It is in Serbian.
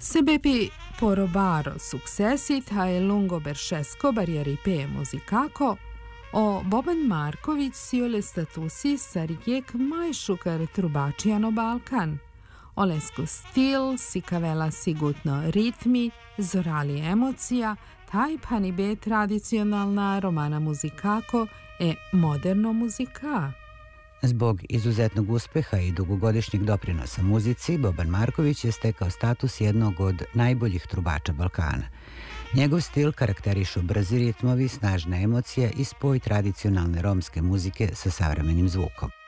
Se bepi porobaro successit hae lungo bercesco barriere musicaco, o Boban Marković si ole statusi sarigek majšukar trubačiano Balkan. Olesko stil, si kavela sigutno ritmi, zorali emocija, taj pani be tradicionalna romana muzikako e moderno muzika. Zbog izuzetnog uspeha i dugogodišnjeg doprinosa muzici, Boban Marković je stekao status jednog od najboljih trubača Balkana. Njegov stil karakterišu brzi ritmovi, snažne emocije i spoj tradicionalne romske muzike sa savremenim zvukom.